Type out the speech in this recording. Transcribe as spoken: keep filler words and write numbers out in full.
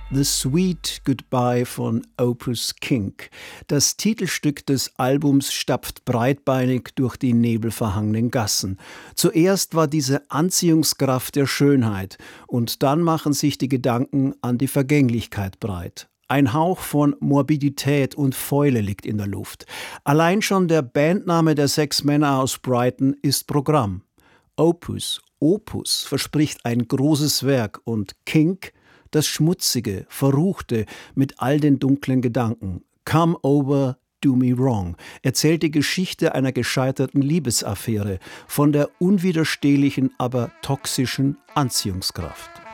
The Sweet Goodbye von Opus Kink. Das Titelstück des Albums stapft breitbeinig durch die nebelverhangenen Gassen. Zuerst war diese Anziehungskraft der Schönheit und dann machen sich die Gedanken an die Vergänglichkeit breit. Ein Hauch von Morbidität und Fäule liegt in der Luft. Allein schon der Bandname der sechs Männer aus Brighton ist Programm. Opus, Opus verspricht ein großes Werk und Kink das Schmutzige, Verruchte mit all den dunklen Gedanken. Come Over, Do Me Wrong erzählt die Geschichte einer gescheiterten Liebesaffäre von der unwiderstehlichen, aber toxischen Anziehungskraft.